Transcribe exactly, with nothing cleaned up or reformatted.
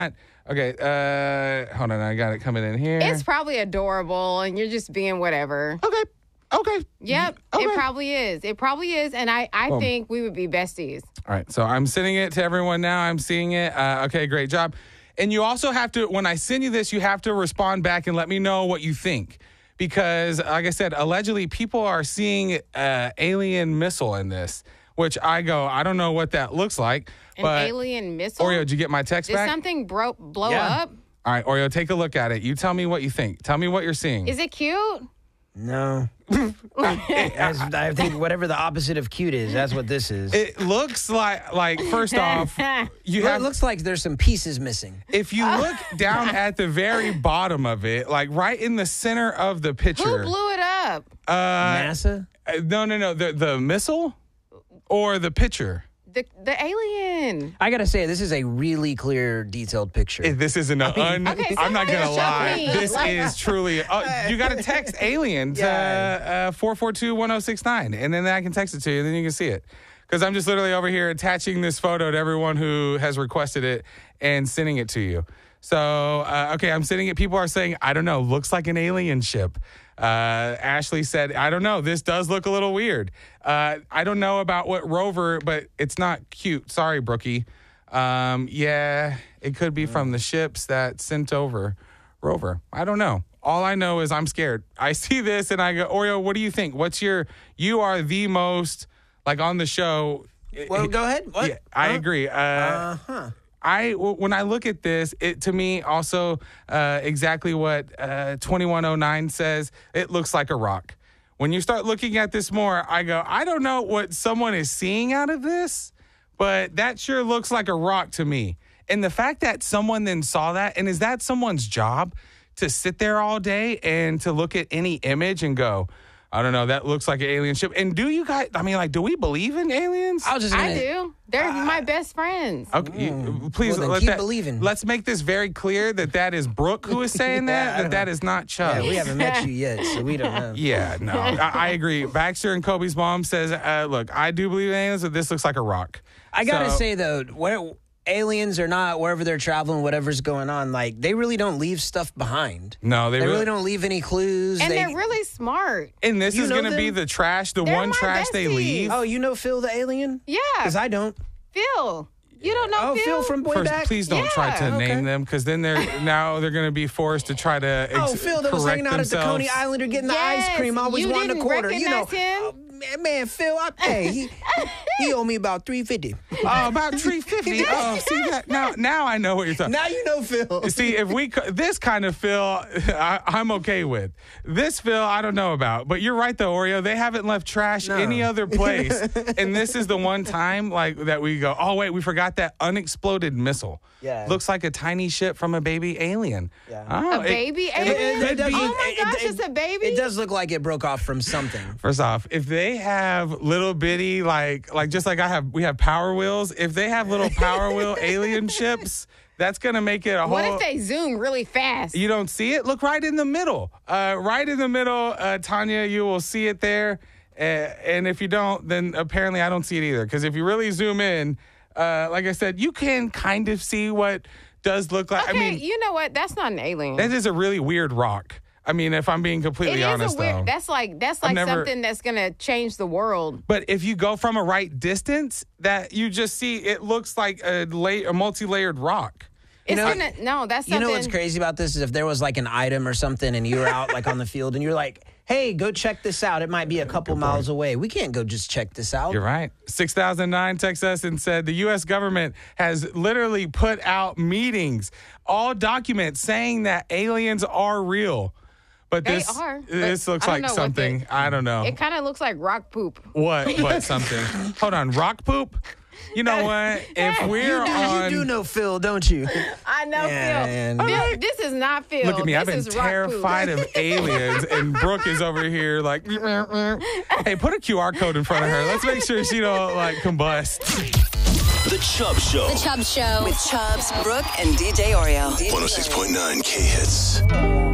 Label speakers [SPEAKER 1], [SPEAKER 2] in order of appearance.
[SPEAKER 1] Okay, uh, hold on. I got it coming in here.
[SPEAKER 2] It's probably adorable, and you're just being whatever.
[SPEAKER 1] Okay. Okay.
[SPEAKER 2] Yep,
[SPEAKER 1] okay.
[SPEAKER 2] it probably is. It probably is, and I, I
[SPEAKER 1] Boom.
[SPEAKER 2] think we would be besties.
[SPEAKER 1] All right, so I'm sending it to everyone now. I'm seeing it. Uh, okay, great job. And you also have to, when I send you this, you have to respond back and let me know what you think. Because, like I said, allegedly people are seeing uh, alien missile in this, which I go, I don't know what that looks like.
[SPEAKER 2] An
[SPEAKER 1] but
[SPEAKER 2] alien missile?
[SPEAKER 1] Oreo, did you get my text
[SPEAKER 2] Did
[SPEAKER 1] back?
[SPEAKER 2] something bro- blow
[SPEAKER 3] Yeah.
[SPEAKER 2] up?
[SPEAKER 1] All right, Oreo, take a look at it. You tell me what you think. Tell me what you're seeing.
[SPEAKER 2] Is it cute?
[SPEAKER 3] No. That's- I think whatever the opposite of cute is, that's what this is. It,
[SPEAKER 1] It looks like, like first off, you have.
[SPEAKER 3] looks like there's some pieces missing.
[SPEAKER 1] If you look down at the very bottom of it, like right in the center of the picture.
[SPEAKER 2] Who blew it up?
[SPEAKER 1] Uh,
[SPEAKER 3] NASA?
[SPEAKER 1] uh, no, no, no. The the missile or the picture.
[SPEAKER 2] The the alien.
[SPEAKER 3] I gotta say, this is a really clear, detailed picture.
[SPEAKER 1] If this isn't an un.
[SPEAKER 2] Okay,
[SPEAKER 1] I'm not
[SPEAKER 2] somebody
[SPEAKER 1] gonna
[SPEAKER 2] show
[SPEAKER 1] lie.
[SPEAKER 2] me.
[SPEAKER 1] This
[SPEAKER 2] Like-
[SPEAKER 1] is truly. Uh, you got to text alien to uh, four four two one zero six nine, and then I can text it to you, and then you can see it. Because I'm just literally over here attaching this photo to everyone who has requested it and sending it to you. So, uh, okay, I'm sending it. People are saying, I don't know, looks like an alien ship. Uh, Ashley said, I don't know, this does look a little weird. Uh, I don't know about what rover, but it's not cute. Sorry, Brookie. Um, yeah, it could be from the ships that sent over rover. I don't know. All I know is I'm scared. I see this and I go, Oreo, what do you think? What's your, you are the most, like on the show.
[SPEAKER 3] Well, go ahead. What?
[SPEAKER 1] Yeah, I
[SPEAKER 3] Huh?
[SPEAKER 1] agree. Uh,
[SPEAKER 3] Uh-huh.
[SPEAKER 1] I when I look at this, it to me also uh, exactly what uh, twenty-one oh nine says. It looks like a rock. When you start looking at this more, I go, I don't know what someone is seeing out of this, but that sure looks like a rock to me. And the fact that someone then saw that, and is that someone's job to sit there all day and to look at any image and go, I don't know, that looks like an alien ship. And do you guys, I mean, like, do we believe in aliens?
[SPEAKER 3] I was just gonna,
[SPEAKER 2] I do. They're my best friends.
[SPEAKER 1] Okay, you- please
[SPEAKER 3] Well, then
[SPEAKER 1] let
[SPEAKER 3] keep
[SPEAKER 1] that,
[SPEAKER 3] believing.
[SPEAKER 1] Let's make this very clear that that is Brooke who is saying
[SPEAKER 3] Yeah, I
[SPEAKER 1] that, that
[SPEAKER 3] don't
[SPEAKER 1] that
[SPEAKER 3] know.
[SPEAKER 1] is not Chubb.
[SPEAKER 3] Yeah, we haven't met you yet, so we don't know.
[SPEAKER 1] Yeah, no, I, I agree. Baxter and Kobe's mom says, uh, look, I do believe in aliens, but this looks like a rock.
[SPEAKER 3] I gotta
[SPEAKER 1] So-
[SPEAKER 3] say though, where aliens or not, wherever they're traveling, whatever's going on, like they really don't leave stuff behind.
[SPEAKER 1] No, they,
[SPEAKER 3] They
[SPEAKER 1] really,
[SPEAKER 3] really don't leave any clues.
[SPEAKER 2] And
[SPEAKER 3] they,
[SPEAKER 2] they're really smart.
[SPEAKER 1] And this
[SPEAKER 3] You
[SPEAKER 1] is
[SPEAKER 3] know
[SPEAKER 1] going to be
[SPEAKER 3] them?
[SPEAKER 1] the trash, the
[SPEAKER 2] They're
[SPEAKER 1] one
[SPEAKER 2] my
[SPEAKER 1] trash they
[SPEAKER 2] besties.
[SPEAKER 1] leave.
[SPEAKER 3] Oh, you know Phil the alien?
[SPEAKER 2] Yeah.
[SPEAKER 3] Because I don't.
[SPEAKER 2] Phil. You don't know
[SPEAKER 3] Oh,
[SPEAKER 2] Phil?
[SPEAKER 3] Phil from way
[SPEAKER 1] First,
[SPEAKER 3] back.
[SPEAKER 1] please don't try to
[SPEAKER 2] Yeah.
[SPEAKER 3] Okay.
[SPEAKER 1] name them because then they're now they're going to be forced to try to ex-
[SPEAKER 3] Oh, Phil that was
[SPEAKER 1] correct
[SPEAKER 3] hanging out at the
[SPEAKER 1] themselves.
[SPEAKER 3] Coney Islander getting the
[SPEAKER 2] Yes,
[SPEAKER 3] ice cream. I always
[SPEAKER 2] you
[SPEAKER 3] wanted a
[SPEAKER 2] didn't
[SPEAKER 3] quarter. You know,
[SPEAKER 2] recognize him?
[SPEAKER 3] Oh, man, man, Phil, I, hey, he he owed me about three fifty.
[SPEAKER 1] Oh, about three fifty. Oh, see that now? Now I know what you're talking.
[SPEAKER 3] Now you know Phil.
[SPEAKER 1] See, if we co- this kind of Phil, I, I'm okay with. This Phil, I don't know about. But you're right, though, Oreo. They haven't left trash
[SPEAKER 3] No.
[SPEAKER 1] any other place, and this is the one time like that we go. Oh wait, we forgot that unexploded missile.
[SPEAKER 3] Yeah.
[SPEAKER 1] Looks like a tiny ship from a baby alien.
[SPEAKER 3] Yeah.
[SPEAKER 1] Oh,
[SPEAKER 2] A
[SPEAKER 1] it-
[SPEAKER 2] baby
[SPEAKER 1] it-
[SPEAKER 2] alien?
[SPEAKER 1] it could
[SPEAKER 3] does-
[SPEAKER 1] be-
[SPEAKER 2] Oh my
[SPEAKER 3] it-
[SPEAKER 2] gosh,
[SPEAKER 3] it-
[SPEAKER 2] it's a baby?
[SPEAKER 3] It does look like it broke off from something.
[SPEAKER 1] First off, if they have little bitty like like just like I have, we have Power Wheels. If they have little Power Wheel alien ships, that's gonna make it a
[SPEAKER 2] What
[SPEAKER 1] whole.
[SPEAKER 2] if they zoom really fast?
[SPEAKER 1] You don't see it? Look right in the middle. Uh, right in the middle, uh, Tanya, you will see it there. Uh, and if you don't, then apparently I don't see it either. Because if you really zoom in, uh, like I said, you can kind of see what does look like.
[SPEAKER 2] okay,
[SPEAKER 1] I mean,
[SPEAKER 2] you know what? That's not an alien.
[SPEAKER 1] that is a really weird rock. I mean, if I'm being
[SPEAKER 2] It
[SPEAKER 1] completely
[SPEAKER 2] is
[SPEAKER 1] honest,
[SPEAKER 2] a weird.
[SPEAKER 1] though.
[SPEAKER 2] That's like that's
[SPEAKER 1] I've
[SPEAKER 2] like
[SPEAKER 1] never-
[SPEAKER 2] something that's gonna change the world.
[SPEAKER 1] But if you go from a right distance, that you just see it looks like a, la- a multi-layered rock.
[SPEAKER 2] It's
[SPEAKER 3] know-
[SPEAKER 2] gonna no. That's
[SPEAKER 3] You
[SPEAKER 2] something.
[SPEAKER 3] know what's crazy about this is if there was like an item or something and you were out like on the field and you're like, hey, go check this out. It might be a couple miles away. We can't go just check this out.
[SPEAKER 1] You're right. six thousand nine texted us and said the U S government has literally put out meetings, all documents saying that aliens are real. But
[SPEAKER 2] They
[SPEAKER 1] this,
[SPEAKER 2] are, but
[SPEAKER 1] this looks
[SPEAKER 2] I don't
[SPEAKER 1] like
[SPEAKER 2] know what
[SPEAKER 1] something.
[SPEAKER 2] they-
[SPEAKER 1] I don't know.
[SPEAKER 2] It kind of looks like rock poop.
[SPEAKER 1] what? What something? Hold on. Rock poop? You know what? If we're
[SPEAKER 3] You do,
[SPEAKER 1] on.
[SPEAKER 3] you do know Phil, don't you?
[SPEAKER 2] I know
[SPEAKER 3] Yeah,
[SPEAKER 2] Phil.
[SPEAKER 3] man.
[SPEAKER 2] Phil, this is not Phil.
[SPEAKER 1] Look at me.
[SPEAKER 2] This
[SPEAKER 1] I've been
[SPEAKER 2] is rock
[SPEAKER 1] terrified
[SPEAKER 2] poop.
[SPEAKER 1] of aliens, and Brooke is over here like, hey, put a Q R code in front of her. Let's make sure she don't like combust.
[SPEAKER 4] The Chubb Show.
[SPEAKER 5] The Chubb Show.
[SPEAKER 6] With Chubbs, Brooke, and D J Oreo.
[SPEAKER 4] one oh six point nine K Hits.